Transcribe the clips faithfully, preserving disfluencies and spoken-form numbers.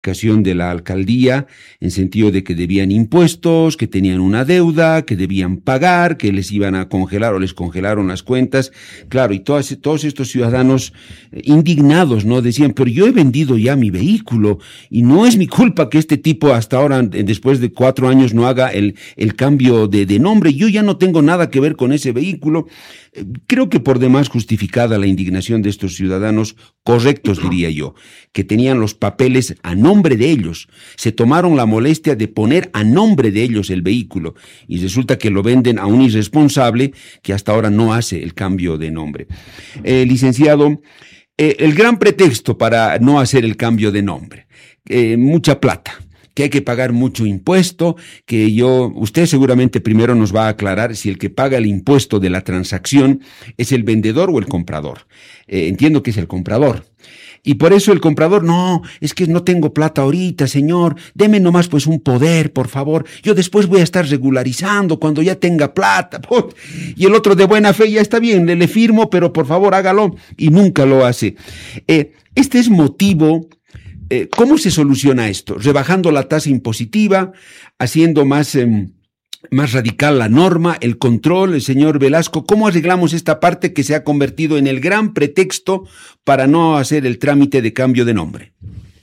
justificación de la alcaldía, en sentido de que debían impuestos, que tenían una deuda, que debían pagar, que les iban a congelar o les congelaron las cuentas. Claro, y todos, todos estos ciudadanos eh, indignados, ¿no? Decían, pero yo he vendido ya mi vehículo y no es mi culpa que este tipo hasta ahora, después de cuatro años, no haga el, el cambio de, de nombre. Yo ya no tengo nada que ver con ese vehículo. Eh, creo que por demás justificada la indignación de estos ciudadanos correctos, diría yo, que tenían los papeles a nombre de ellos, se tomaron la molestia de poner a nombre de ellos el vehículo y resulta que lo venden a un irresponsable que hasta ahora no hace el cambio de nombre. Eh, licenciado, eh, el gran pretexto para no hacer el cambio de nombre, eh, mucha plata, que hay que pagar mucho impuesto, que yo, usted seguramente primero nos va a aclarar si el que paga el impuesto de la transacción es el vendedor o el comprador. Eh, entiendo que es el comprador. Y por eso el comprador, no, es que no tengo plata ahorita, señor, deme nomás pues un poder, por favor, yo después voy a estar regularizando cuando ya tenga plata. Y el otro de buena fe, ya está bien, le, le firmo, pero por favor hágalo, y nunca lo hace. Eh, este es motivo. Eh, ¿Cómo se soluciona esto? Rebajando la tasa impositiva, haciendo más, eh, más radical la norma, el control, el señor Velasco. ¿Cómo arreglamos esta parte que se ha convertido en el gran pretexto para no hacer el trámite de cambio de nombre?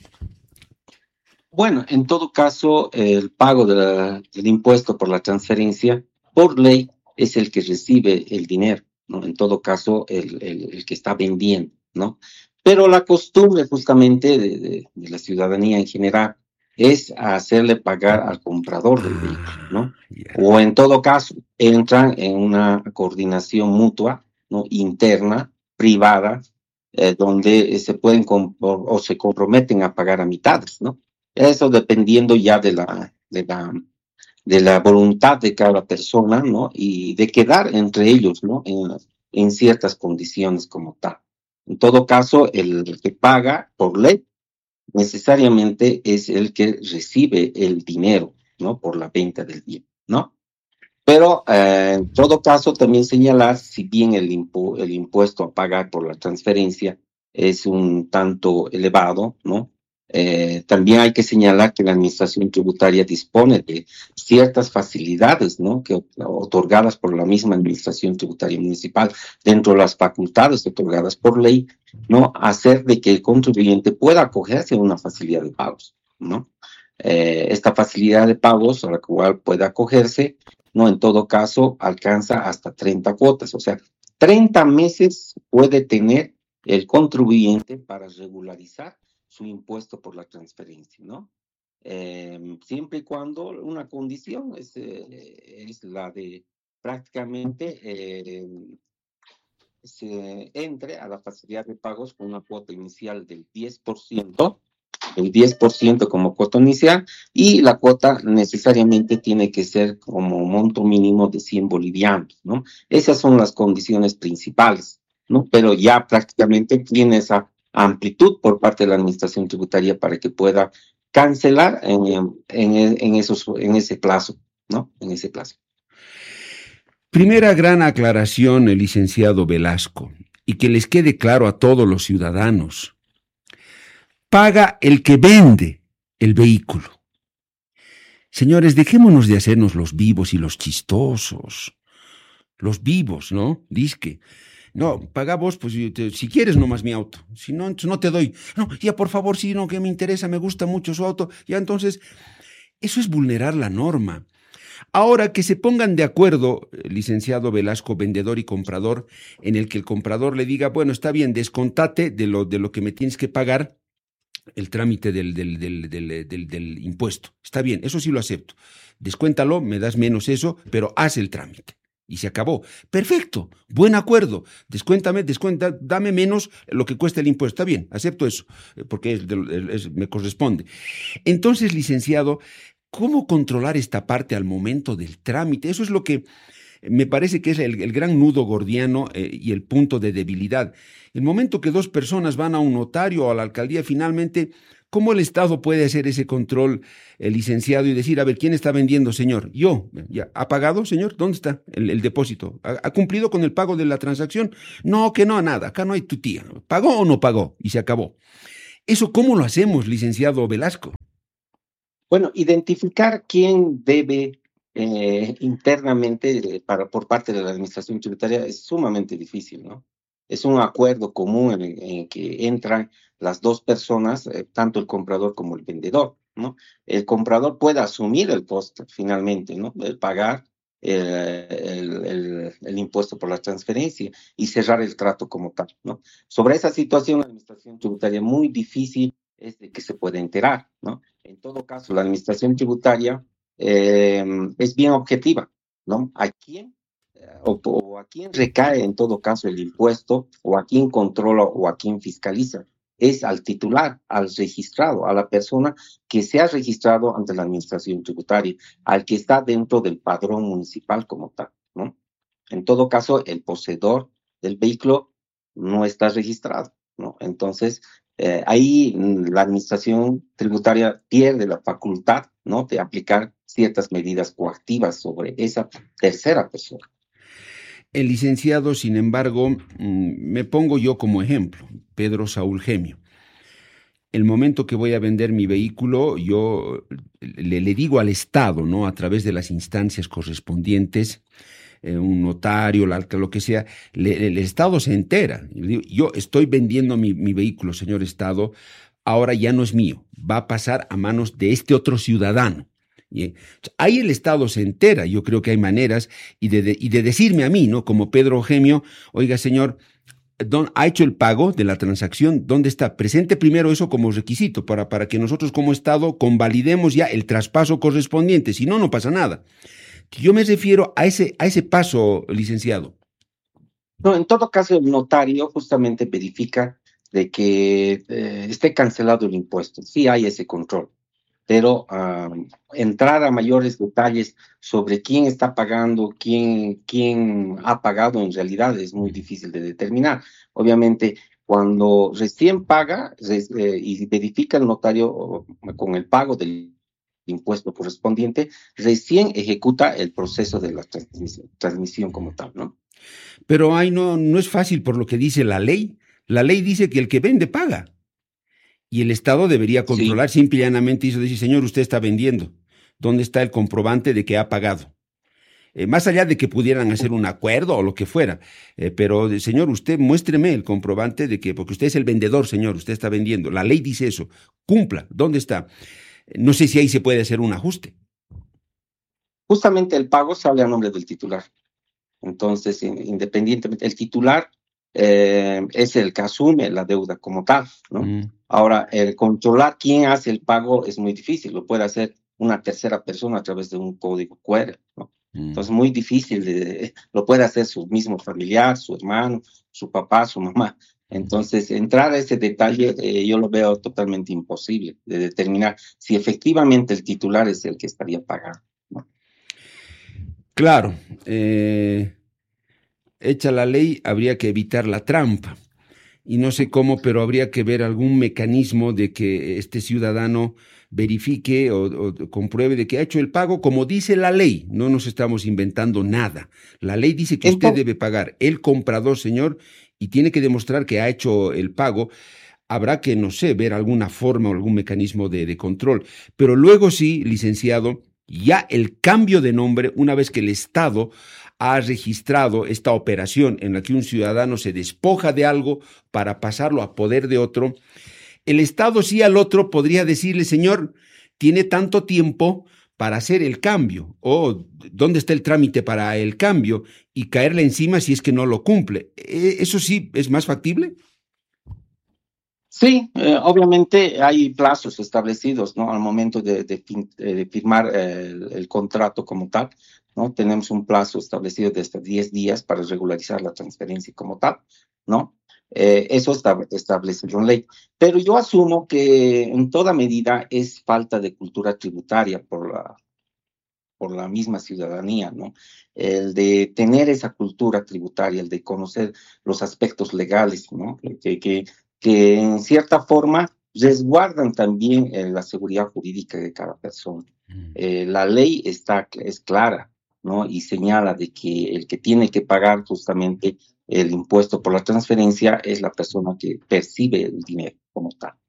Bueno, en todo caso, el pago de la, del impuesto por la transferencia, por ley, es el que recibe el dinero, ¿no? En todo caso, el, el, el que está vendiendo, ¿no? Pero la costumbre justamente de, de, de la ciudadanía en general es hacerle pagar al comprador del vehículo, ¿no? O en todo caso, entran en una coordinación mutua, ¿no? Interna, privada, eh, donde se pueden o, o se comprometen a pagar a mitades, ¿no? Eso dependiendo ya de la, de la, de la voluntad de cada persona, ¿no? Y de quedar entre ellos, ¿no? En, en ciertas condiciones como tal. En todo caso, el que paga por ley necesariamente es el que recibe el dinero, ¿no? Por la venta del bien, ¿no? Pero eh, en todo caso también señalar, si bien el, impu el impuesto a pagar por la transferencia es un tanto elevado, ¿no? Eh, también hay que señalar que la administración tributaria dispone de ciertas facilidades, ¿no? Que otorgadas por la misma administración tributaria municipal dentro de las facultades otorgadas por ley, ¿no? Hacer de que el contribuyente pueda acogerse a una facilidad de pagos, ¿no? Eh, esta facilidad de pagos a la cual puede acogerse, ¿no? En todo caso alcanza hasta treinta cuotas, o sea, treinta meses puede tener el contribuyente para regularizar su impuesto por la transferencia, ¿no? Eh, siempre y cuando una condición es, eh, es la de prácticamente eh, se entre a la facilidad de pagos con una cuota inicial del diez por ciento, el diez por ciento como cuota inicial, y la cuota necesariamente tiene que ser como monto mínimo de cien bolivianos, ¿no? Esas son las condiciones principales, ¿no? Pero ya prácticamente tiene esa amplitud por parte de la administración tributaria para que pueda cancelar en, en, en, esos, en ese plazo, ¿no? En ese plazo. Primera gran aclaración, el licenciado Velasco, y que les quede claro a todos los ciudadanos. Paga el que vende el vehículo. Señores, dejémonos de hacernos los vivos y los chistosos. Los vivos, ¿no? Disque. No, paga vos, pues si quieres nomás mi auto. Si no, entonces no te doy. No, ya por favor, si no, que me interesa, me gusta mucho su auto. Ya entonces, eso es vulnerar la norma. Ahora que se pongan de acuerdo, licenciado Velasco, vendedor y comprador, en el que el comprador le diga, bueno, está bien, descontate de lo, de lo que me tienes que pagar el trámite del, del, del, del, del, del impuesto. Está bien, eso sí lo acepto. Descuéntalo, me das menos eso, pero haz el trámite. Y se acabó. Perfecto, buen acuerdo. Descuéntame, descuenta, dame menos lo que cuesta el impuesto. Está bien, acepto eso, porque es, es, me corresponde. Entonces, licenciado, ¿cómo controlar esta parte al momento del trámite? Eso es lo que me parece que es el, el gran nudo gordiano eh, y el punto de debilidad. El momento que dos personas van a un notario o a la alcaldía, finalmente, ¿cómo el Estado puede hacer ese control, el licenciado, y decir, a ver, ¿quién está vendiendo, señor? Yo. ¿Ya ha pagado, señor? ¿Dónde está el, el depósito? ¿Ha, ¿Ha cumplido con el pago de la transacción? No, que no, nada. Acá no hay tu tía. ¿Pagó o no pagó? Y se acabó. ¿Eso cómo lo hacemos, licenciado Velasco? Bueno, identificar quién debe eh, internamente eh, para, por parte de la administración tributaria es sumamente difícil, ¿no? Es un acuerdo común en, en que entran las dos personas, eh, tanto el comprador como el vendedor, ¿no? El comprador puede asumir el costo finalmente, ¿no? El pagar eh, el, el, el impuesto por la transferencia y cerrar el trato como tal, ¿no? Sobre esa situación, la administración tributaria muy difícil es de que se puede enterar, ¿no? En todo caso, la administración tributaria eh, es bien objetiva, ¿no? ¿A quién eh, o, o a quién recae en todo caso el impuesto o a quién controla o a quién fiscaliza? Es al titular, al registrado, a la persona que se ha registrado ante la administración tributaria, al que está dentro del padrón municipal como tal, ¿no? En todo caso, el poseedor del vehículo no está registrado, ¿no? Entonces, eh, ahí mm, la administración tributaria pierde la facultad, ¿no? De aplicar ciertas medidas coactivas sobre esa tercera persona. El licenciado, sin embargo, mm, me pongo yo como ejemplo, Pedro Saúl Gemio. El momento que voy a vender mi vehículo, yo le, le digo al Estado, ¿no? A través de las instancias correspondientes, eh, un notario, la, lo que sea, le, el Estado se entera. Yo, digo, yo estoy vendiendo mi, mi vehículo, señor Estado, ahora ya no es mío, va a pasar a manos de este otro ciudadano. Bien. Ahí el Estado se entera, yo creo que hay maneras, y de, de, y de decirme a mí, ¿no? Como Pedro Gemio, oiga, señor, Don, ¿ha hecho el pago de la transacción? ¿Dónde está? Presente primero eso como requisito para, para que nosotros como Estado convalidemos ya el traspaso correspondiente. Si no, no pasa nada. Yo me refiero a ese, a ese paso, licenciado. No, en todo caso, el notario justamente verifica de que eh, esté cancelado el impuesto. Sí hay ese control, pero uh, entrar a mayores detalles sobre quién está pagando, quién, quién ha pagado en realidad es muy difícil de determinar. Obviamente, cuando recién paga res, eh, y verifica el notario con el pago del impuesto correspondiente, recién ejecuta el proceso de la transmisión, transmisión como tal, ¿no? Pero ahí no, no es fácil por lo que dice la ley. La ley dice que el que vende paga. Y el Estado debería Sí. controlar simple y llanamente y decir, señor, usted está vendiendo. ¿Dónde está el comprobante de que ha pagado? Eh, más allá de que pudieran hacer un acuerdo o lo que fuera, eh, pero señor, usted muéstreme el comprobante de que, porque usted es el vendedor, señor, usted está vendiendo. La ley dice eso. Cumpla. ¿Dónde está? No sé si ahí se puede hacer un ajuste. Justamente el pago sale a nombre del titular. Entonces, independientemente, el titular eh, es el que asume la deuda como tal, ¿no? Mm. Ahora, el controlar quién hace el pago es muy difícil, lo puede hacer una tercera persona a través de un código cu erre, ¿no? Mm. Entonces, muy difícil, de, lo puede hacer su mismo familiar, su hermano, su papá, su mamá. Entonces, entrar a ese detalle eh, yo lo veo totalmente imposible de determinar si efectivamente el titular es el que estaría pagando, ¿no? Claro, eh, hecha la ley, habría que evitar la trampa. Y no sé cómo, pero habría que ver algún mecanismo de que este ciudadano verifique o, o compruebe de que ha hecho el pago como dice la ley. No nos estamos inventando nada. La ley dice que usted debe pagar, el comprador, señor, y tiene que demostrar que ha hecho el pago. Habrá que, no sé, ver alguna forma o algún mecanismo de, de control. Pero luego sí, licenciado, ya el cambio de nombre, una vez que el Estado ha registrado esta operación en la que un ciudadano se despoja de algo para pasarlo a poder de otro, el Estado sí al otro podría decirle, señor, tiene tanto tiempo para hacer el cambio, o dónde está el trámite para el cambio, y caerle encima si es que no lo cumple. ¿Eso sí es más factible? Sí, eh, obviamente hay plazos establecidos, ¿no? Al momento de, de, de firmar el, el contrato como tal, ¿no? Tenemos un plazo establecido de hasta diez días para regularizar la transferencia como tal, ¿no? Eh, eso está establecido en ley. Pero yo asumo que en toda medida es falta de cultura tributaria por la, por la misma ciudadanía, ¿no? El de tener esa cultura tributaria, el de conocer los aspectos legales, ¿no? Que, que, que en cierta forma resguardan también eh, la seguridad jurídica de cada persona. Mm. Eh, la ley está, es clara, ¿no? Y señala de que el que tiene que pagar justamente el impuesto por la transferencia es la persona que percibe el dinero como tal.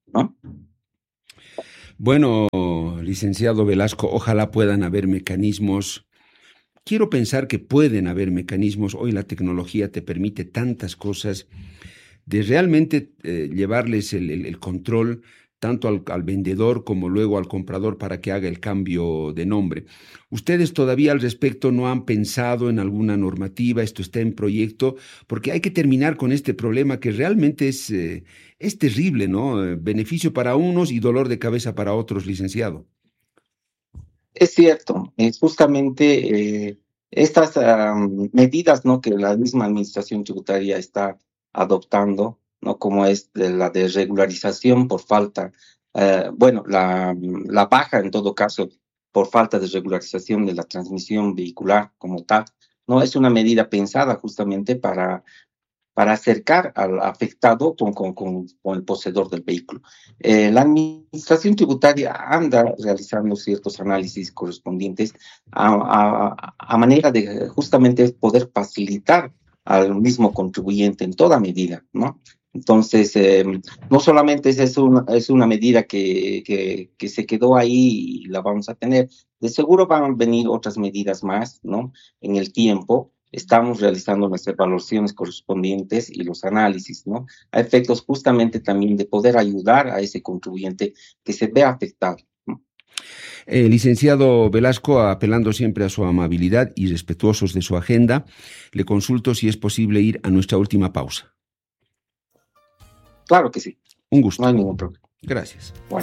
¿no? Bueno, licenciado Velasco, ojalá puedan haber mecanismos. Quiero pensar que pueden haber mecanismos. Hoy la tecnología te permite tantas cosas de realmente eh, llevarles el, el, el control tanto al, al vendedor como luego al comprador para que haga el cambio de nombre. ¿Ustedes todavía al respecto no han pensado en alguna normativa? Esto está en proyecto, porque hay que terminar con este problema que realmente es, eh, es terrible, ¿no? Eh, beneficio para unos y dolor de cabeza para otros, licenciado. Es cierto, es justamente eh, estas um, medidas, ¿no?, que la misma administración tributaria está adoptando, ¿no?, como es de la de regularización por falta, eh, bueno, la, la baja en todo caso por falta de regularización de la transmisión vehicular como tal, ¿no? Es una medida pensada justamente para para acercar al afectado con, con, con, con el poseedor del vehículo. Eh, la administración tributaria anda realizando ciertos análisis correspondientes a, a, a manera de justamente poder facilitar al mismo contribuyente en toda medida, ¿no? Entonces, eh, no solamente es una, es una medida que, que, que se quedó ahí y la vamos a tener, de seguro van a venir otras medidas más, ¿no?, en el tiempo. Estamos realizando las evaluaciones correspondientes y los análisis, ¿no?, a efectos justamente también de poder ayudar a ese contribuyente que se vea afectado, ¿no? Eh, licenciado Velasco, apelando siempre a su amabilidad y respetuosos de su agenda, le consulto si es posible ir a nuestra última pausa. Claro que sí. Un gusto. No hay ningún problema. Gracias. Bueno.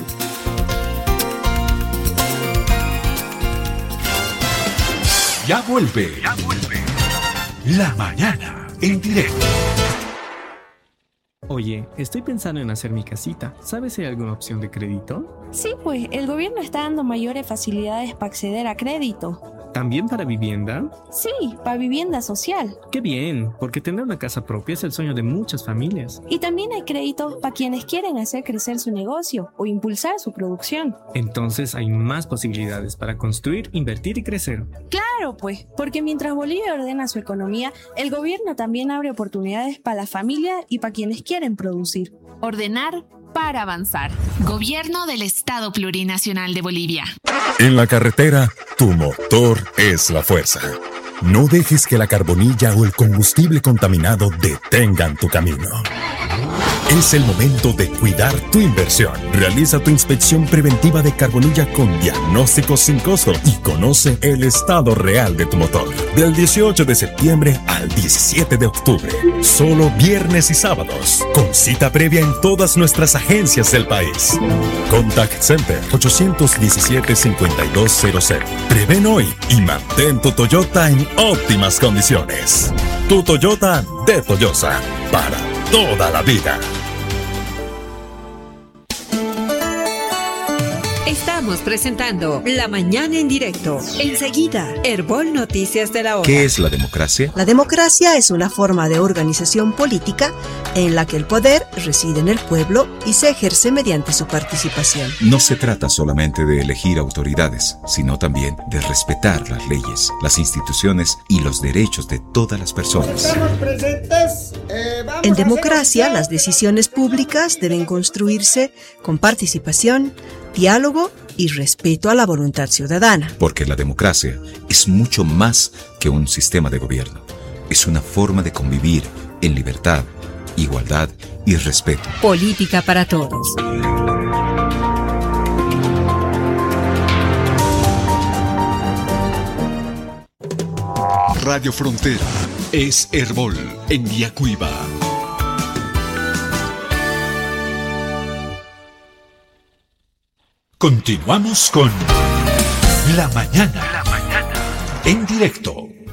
Ya vuelve. Ya vuelve. La mañana en directo. Oye, estoy pensando en hacer mi casita. ¿Sabes si hay alguna opción de crédito? Sí, pues el gobierno está dando mayores facilidades para acceder a crédito. ¿También para vivienda? Sí, para vivienda social. ¡Qué bien! Porque tener una casa propia es el sueño de muchas familias. Y también hay créditos para quienes quieren hacer crecer su negocio o impulsar su producción. Entonces hay más posibilidades para construir, invertir y crecer. Claro, pues, porque mientras Bolivia ordena su economía, el gobierno también abre oportunidades para la familia y para quienes quieren producir. Ordenar para avanzar. Gobierno del Estado Plurinacional de Bolivia. En la carretera, tu motor es la fuerza. No dejes que la carbonilla o el combustible contaminado detengan tu camino. Es el momento de cuidar tu inversión. Realiza tu inspección preventiva de carbonilla con diagnóstico sin costo y conoce el estado real de tu motor. Del dieciocho de septiembre al diecisiete de octubre. Solo viernes y sábados. Con cita previa en todas nuestras agencias del país. Contact Center ocho uno siete, cinco dos cero cero. Prevén hoy y mantén tu Toyota en óptimas condiciones. Tu Toyota de Toyosa. Para toda la vida. Estamos presentando La Mañana en Directo. Enseguida, Herbol Noticias de la Hora. ¿Qué es la democracia? La democracia es una forma de organización política en la que el poder reside en el pueblo y se ejerce mediante su participación. No se trata solamente de elegir autoridades, sino también de respetar las leyes, las instituciones y los derechos de todas las personas. En democracia, las decisiones públicas deben construirse con participación, diálogo y respeto a la voluntad ciudadana. Porque la democracia es mucho más que un sistema de gobierno. Es una forma de convivir en libertad, igualdad y respeto. Política para todos. Radio Frontera es Herbol en Yacuiba. Continuamos con La Mañana, La Mañana en directo.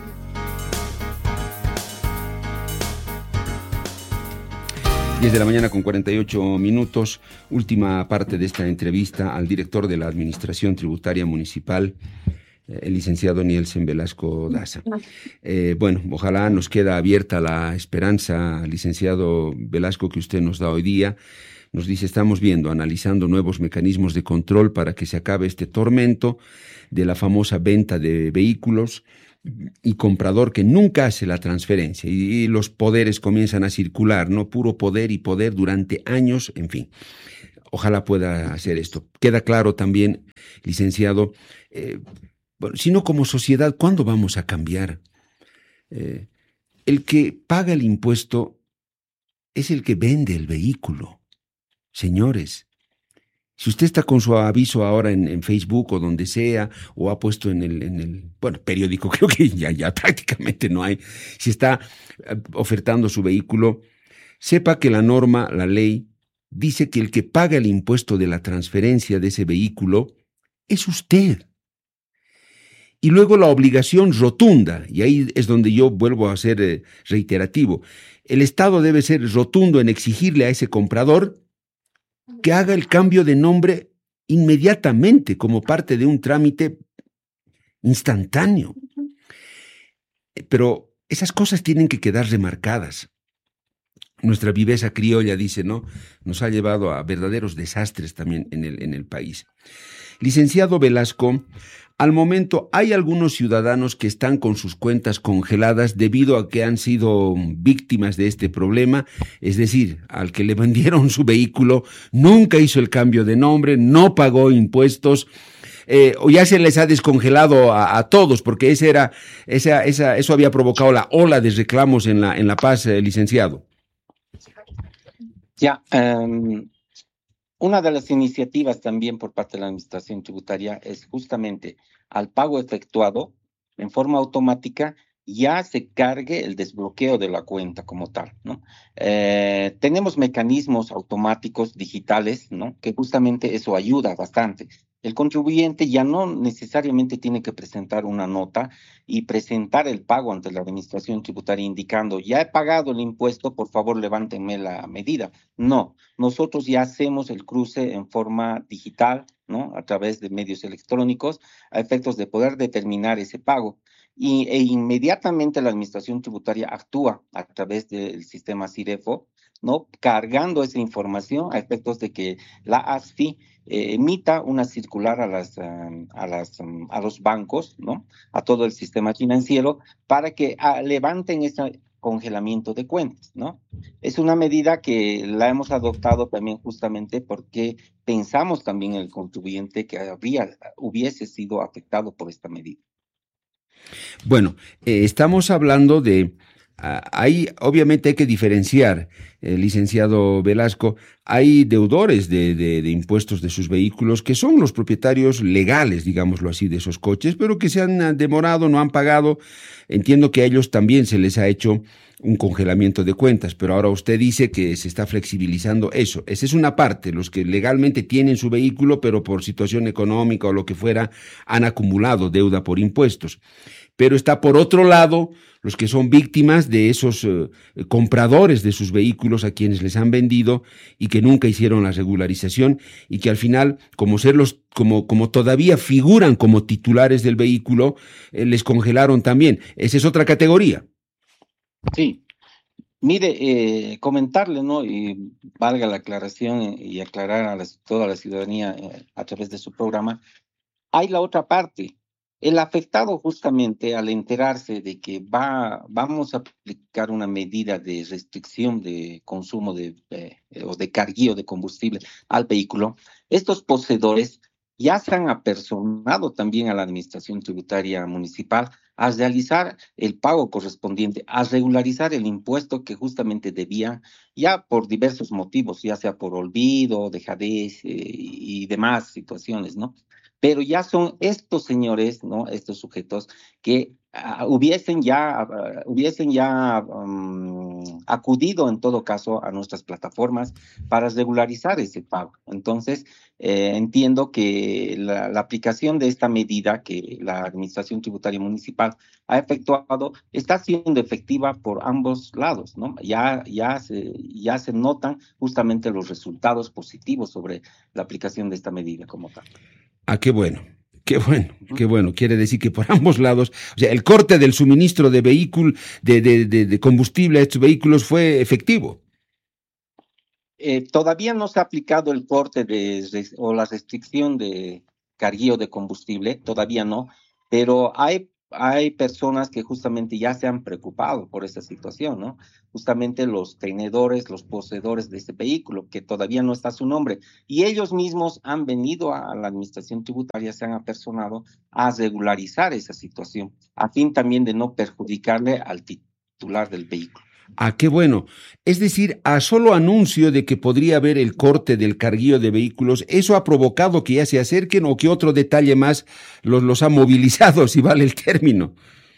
diez de la mañana con cuarenta y ocho minutos, última parte de esta entrevista al director de la Administración Tributaria Municipal, el licenciado Nielsen Velasco Daza. Eh, bueno, ojalá nos queda abierta la esperanza, licenciado Velasco, que usted nos da hoy día. Nos dice, estamos viendo, analizando nuevos mecanismos de control para que se acabe este tormento de la famosa venta de vehículos y comprador que nunca hace la transferencia y, y los poderes comienzan a circular, ¿no? Puro poder y poder durante años, en fin. Ojalá pueda hacer esto. Queda claro también, licenciado, eh, bueno, sino como sociedad, ¿cuándo vamos a cambiar? Eh, el que paga el impuesto es el que vende el vehículo. Señores, si usted está con su aviso ahora en, en Facebook o donde sea, o ha puesto en el, en el, bueno, periódico, creo que ya, ya prácticamente no hay, si está ofertando su vehículo, sepa que la norma, la ley, dice que el que paga el impuesto de la transferencia de ese vehículo es usted. Y luego la obligación rotunda, y ahí es donde yo vuelvo a ser eh, reiterativo, el Estado debe ser rotundo en exigirle a ese comprador que haga el cambio de nombre inmediatamente como parte de un trámite instantáneo. Pero esas cosas tienen que quedar remarcadas. Nuestra viveza criolla, dice, ¿no? Nos ha llevado a verdaderos desastres también en el, en el país. Licenciado Velasco, al momento hay algunos ciudadanos que están con sus cuentas congeladas debido a que han sido víctimas de este problema, es decir, al que le vendieron su vehículo, nunca hizo el cambio de nombre, no pagó impuestos, eh, o ya se les ha descongelado a, a todos, porque ese era, esa, esa, eso había provocado la ola de reclamos en La, en la Paz, eh, licenciado. Ya, um... una de las iniciativas también por parte de la Administración Tributaria es justamente al pago efectuado en forma automática ya se cargue el desbloqueo de la cuenta como tal, ¿no? Eh, tenemos mecanismos automáticos digitales, ¿no? Que justamente eso ayuda bastante. El contribuyente ya no necesariamente tiene que presentar una nota y presentar el pago ante la Administración Tributaria indicando, ya he pagado el impuesto, por favor levántenme la medida. No, nosotros ya hacemos el cruce en forma digital, ¿no? A través de medios electrónicos, a efectos de poder determinar ese pago. Y, e inmediatamente la Administración Tributaria actúa a través del sistema CIREFO, ¿no? Cargando esa información a efectos de que la A S F I eh, emita una circular a, las, um, a, las, um, a los bancos, ¿no? A todo el sistema financiero para que uh, levanten ese congelamiento de cuentas, ¿no? Es una medida que la hemos adoptado también justamente porque pensamos también en el contribuyente que habría, hubiese sido afectado por esta medida. Bueno, eh, estamos hablando de, uh, hay, obviamente hay que diferenciar, eh, licenciado Velasco, hay deudores de, de, de impuestos de sus vehículos que son los propietarios legales, digámoslo así, de esos coches, pero que se han demorado, no han pagado. Entiendo que a ellos también se les ha hecho un congelamiento de cuentas, pero ahora usted dice que se está flexibilizando eso. Esa es una parte, los que legalmente tienen su vehículo, pero por situación económica o lo que fuera, han acumulado deuda por impuestos. Pero está por otro lado los que son víctimas de esos eh, compradores de sus vehículos a quienes les han vendido y que nunca hicieron la regularización y que al final, como ser los, como, como todavía figuran como titulares del vehículo, eh, les congelaron también. Esa es otra categoría. Sí. Mire, eh, comentarle, ¿no? Y valga la aclaración y aclarar a la, toda la ciudadanía eh, a través de su programa, hay la otra parte. El afectado justamente al enterarse de que va, vamos a aplicar una medida de restricción de consumo de, eh, o de carguío de combustible al vehículo, estos poseedores ya se han apersonado también a la Administración Tributaria Municipal a realizar el pago correspondiente, a regularizar el impuesto que justamente debían, ya por diversos motivos, ya sea por olvido, dejadez eh, y demás situaciones, ¿no? Pero ya son estos señores, ¿no? Estos sujetos que uh, hubiesen ya, uh, hubiesen ya um, acudido en todo caso a nuestras plataformas para regularizar ese pago. Entonces, eh, entiendo que la, la aplicación de esta medida que la Administración Tributaria Municipal ha efectuado está siendo efectiva por ambos lados, ¿no? Ya, ya, se, ya se notan justamente los resultados positivos sobre la aplicación de esta medida como tal. Ah, qué bueno, qué bueno, qué bueno. Quiere decir que por ambos lados, o sea, el corte del suministro de vehículo, de, de, de, de combustible a estos vehículos fue efectivo. Eh, todavía no se ha aplicado el corte de, de, o la restricción de carguío de combustible, todavía no, pero hay hay personas que justamente ya se han preocupado por esta situación, ¿no? Justamente los tenedores, los poseedores de este vehículo, que todavía no está su nombre, y ellos mismos han venido a la administración tributaria, se han apersonado a regularizar esa situación, a fin también de no perjudicarle al titular del vehículo. Ah, qué bueno. Es decir, a solo anuncio de que podría haber el corte del carguillo de vehículos, ¿eso ha provocado que ya se acerquen o que otro detalle más los, los ha movilizado, si vale el término?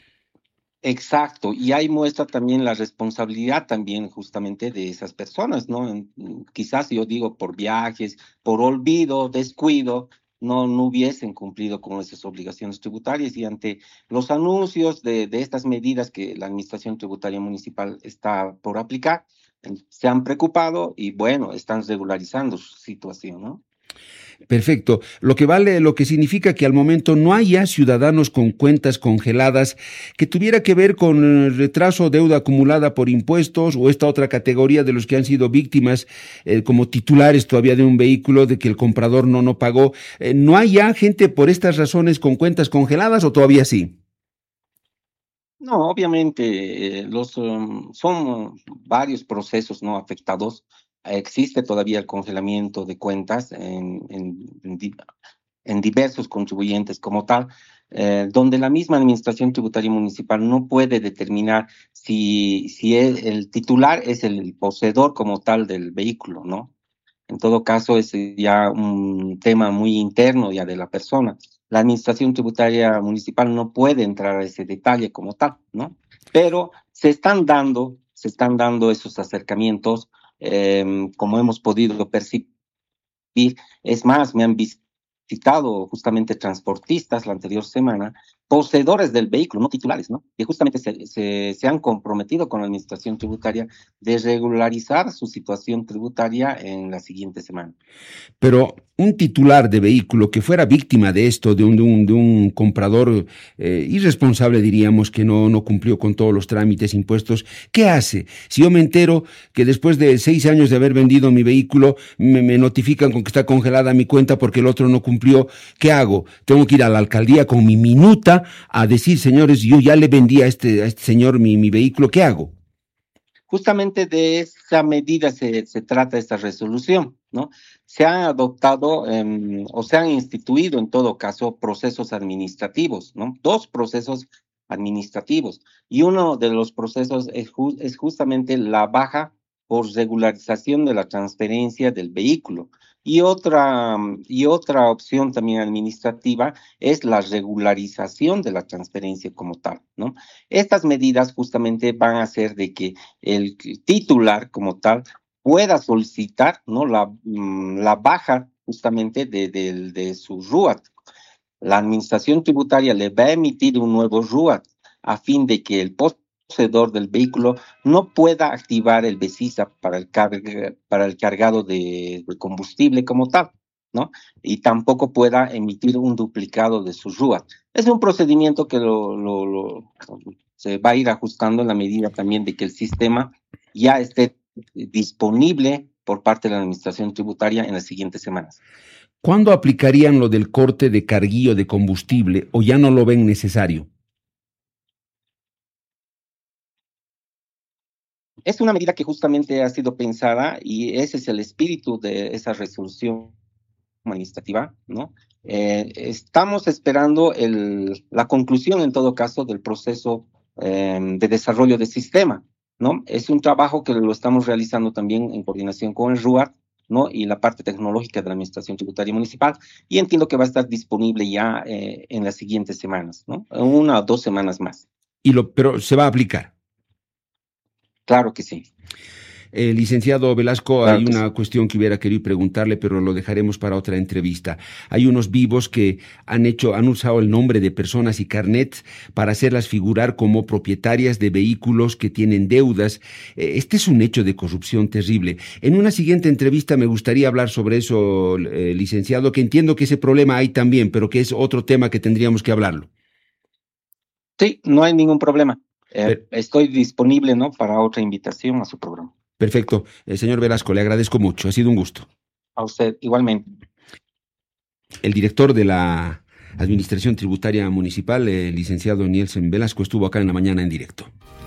Exacto, y ahí muestra también la responsabilidad también justamente de esas personas, ¿no? En, quizás yo digo por viajes, por olvido, descuido, no, no hubiesen cumplido con esas obligaciones tributarias y ante los anuncios de, de estas medidas que la Administración Tributaria Municipal está por aplicar, se han preocupado y bueno, están regularizando su situación, ¿no? Perfecto. Lo que vale, lo que significa que al momento no haya ciudadanos con cuentas congeladas que tuviera que ver con retraso o deuda acumulada por impuestos o esta otra categoría de los que han sido víctimas eh, como titulares todavía de un vehículo de que el comprador no, no pagó. Eh, ¿No hay ya gente por estas razones con cuentas congeladas o todavía sí? No, obviamente, eh, los, um, son uh, varios procesos no afectados. Existe todavía el congelamiento de cuentas en, en, en, en diversos contribuyentes como tal, eh, donde la misma Administración Tributaria Municipal no puede determinar si, si es, el titular es el poseedor como tal del vehículo, ¿no? En todo caso, es ya un tema muy interno ya de la persona. La Administración Tributaria Municipal no puede entrar a ese detalle como tal, ¿no? Pero se están dando, se están dando esos acercamientos, eh, como hemos podido percibir. Es más, me han visitado justamente transportistas la anterior semana, poseedores del vehículo, no titulares, ¿no? Que justamente se, se, se han comprometido con la Administración Tributaria de regularizar su situación tributaria en la siguiente semana. Pero un titular de vehículo que fuera víctima de esto, de un, de un, de un comprador eh, irresponsable, diríamos, que no, no cumplió con todos los trámites impuestos, ¿qué hace? Si yo me entero que después de seis años de haber vendido mi vehículo, me, me notifican con que está congelada mi cuenta porque el otro no cumplió, ¿qué hago? Tengo que ir a la alcaldía con mi minuta a decir, señores, yo ya le vendí a este, a este señor mi, mi vehículo, ¿qué hago? Justamente de esa medida se, se trata esta resolución, ¿no? Se han adoptado eh, o se han instituido en todo caso procesos administrativos, ¿no? Dos procesos administrativos y uno de los procesos es, ju es justamente la baja por regularización de la transferencia del vehículo. Y otra, y otra opción también administrativa es la regularización de la transferencia como tal, ¿no? Estas medidas justamente van a hacer de que el titular como tal pueda solicitar, ¿no? la, la baja justamente de, de, de su R U A T. La Administración Tributaria le va a emitir un nuevo R U A T a fin de que el post poseedor del vehículo no pueda activar el BESISA para el, carga, para el cargado de, de combustible como tal, ¿no? Y tampoco pueda emitir un duplicado de su R U A T. Es un procedimiento que lo, lo, lo, se va a ir ajustando en la medida también de que el sistema ya esté disponible por parte de la Administración Tributaria en las siguientes semanas. ¿Cuándo aplicarían lo del corte de carguillo de combustible o ya no lo ven necesario? Es una medida que justamente ha sido pensada y ese es el espíritu de esa resolución administrativa, ¿no? Eh, estamos esperando el, la conclusión, en todo caso, del proceso eh, de desarrollo del sistema, ¿no? Es un trabajo que lo estamos realizando también en coordinación con el R U A T, ¿no? Y la parte tecnológica de la Administración Tributaria Municipal, y entiendo que va a estar disponible ya eh, en las siguientes semanas, ¿no? Una o dos semanas más. Y lo, pero se va a aplicar. Claro que sí. Eh, licenciado Velasco, claro hay que una sí. cuestión que hubiera querido preguntarle, pero lo dejaremos para otra entrevista. Hay unos vivos que han hecho, han usado el nombre de personas y carnets para hacerlas figurar como propietarias de vehículos que tienen deudas. Eh, este es un hecho de corrupción terrible. En una siguiente entrevista me gustaría hablar sobre eso, eh, licenciado, que entiendo que ese problema hay también, pero que es otro tema que tendríamos que hablarlo. Sí, no hay ningún problema. Eh, Per- estoy disponible, ¿no? Para otra invitación a su programa. Perfecto. Eh, señor Velasco, le agradezco mucho. Ha sido un gusto. A usted igualmente. El director de la Administración Tributaria Municipal, el licenciado Nielsen Velasco, estuvo acá en La Mañana en Directo.